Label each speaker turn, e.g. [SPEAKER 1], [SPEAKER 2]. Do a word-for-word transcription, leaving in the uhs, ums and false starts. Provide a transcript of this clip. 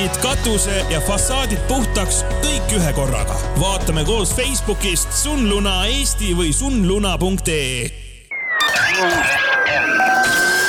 [SPEAKER 1] aknad, katuse ja fassaadid puhtaks kõik ühe korraga. Vaatame koos Facebookist Sunluna Eesti või sunluna punkt ee.